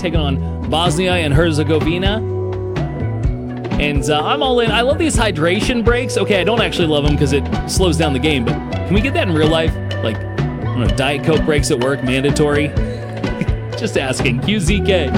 taking on Bosnia and Herzegovina. And I'm all in. I love these hydration breaks. Okay, I don't actually love them because it slows down the game, but can we get that in real life? Like, I don't know, Diet Coke breaks at work, mandatory? Just asking. QZK.